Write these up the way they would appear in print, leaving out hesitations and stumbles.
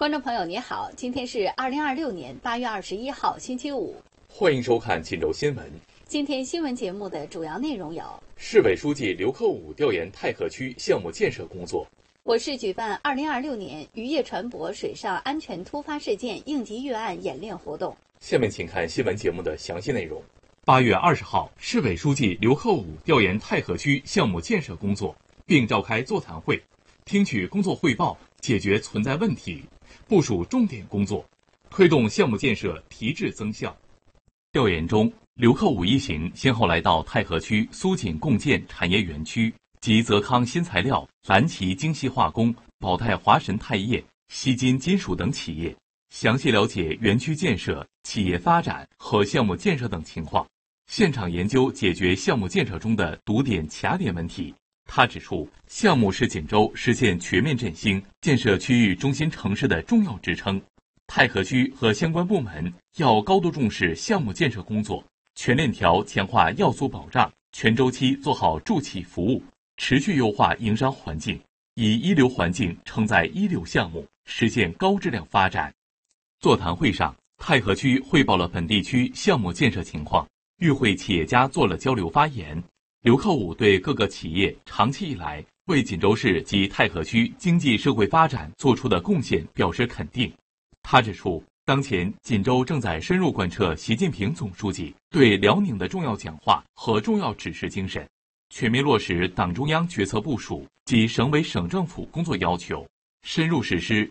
观众朋友你好，今天是2026年8月21号星期五， 欢迎收看锦州新闻。 今天新闻节目的主要内容有： 市委书记刘克武调研太河区项目建设工作； 我市举办2026年渔业船舶水上安全突发事件应急预案演练活动。 下面请看新闻节目的详细内容。8月20号，市委书记刘克武调研太河区项目建设工作，并召开座谈会，听取工作汇报，解决存在问题，部署重点工作，推动项目建设提质增效。调研中，刘克武一行先后来到太河区苏锦共建产业园区及泽康新材料、蓝旗精细化工、宝泰华神钛业、西金金属等企业，详细了解园区建设、企业发展和项目建设等情况，现场研究解决项目建设中的堵点卡点问题。他指出，项目是锦州实现全面振兴、建设区域中心城市的重要支撑。太河区和相关部门要高度重视项目建设工作，全链条强化要素保障，全周期做好助企服务，持续优化营商环境，以一流环境承载一流项目，实现高质量发展。座谈会上，太河区汇报了本地区项目建设情况，与会企业家做了交流发言。刘克武对各个企业长期以来为锦州市及太河区经济社会发展做出的贡献表示肯定。他指出，当前锦州正在深入贯彻习近平总书记对辽宁的重要讲话和重要指示精神，全面落实党中央决策部署及省委省政府工作要求，深入实施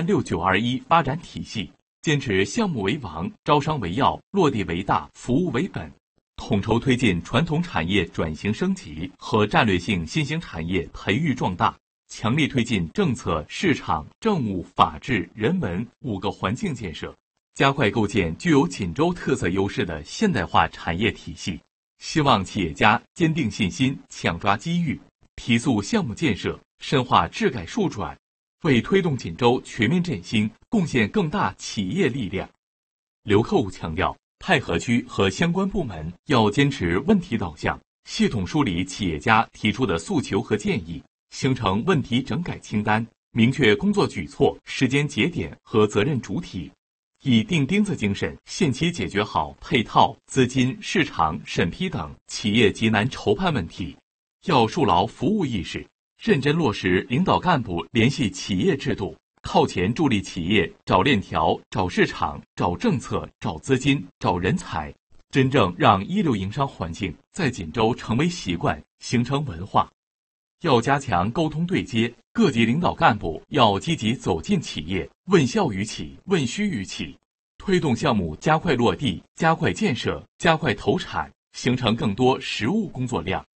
136921发展体系，坚持项目为王、招商为要、落地为大、服务为本，统筹推进传统产业转型升级和战略性新兴产业培育壮大，强力推进政策、市场、政务、法治、人文5个环境建设，加快构建具有锦州特色优势的现代化产业体系。希望企业家坚定信心，抢抓机遇，提速项目建设，深化治改数转，为推动锦州全面振兴贡献更大企业力量。刘克武强调，太河区和相关部门要坚持问题导向，系统梳理企业家提出的诉求和建议，形成问题整改清单，明确工作举措、时间节点和责任主体，以钉钉子精神限期解决好配套、资金、市场、审批等企业急难筹判问题。要树牢服务意识，认真落实领导干部联系企业制度，靠前助力企业找链条、找市场、找政策、找资金、找人才，真正让一流营商环境在锦州成为习惯，形成文化。要加强沟通对接，各级领导干部要积极走进企业，问效于企，问需于企，推动项目加快落地、加快建设、加快投产，形成更多实务工作量。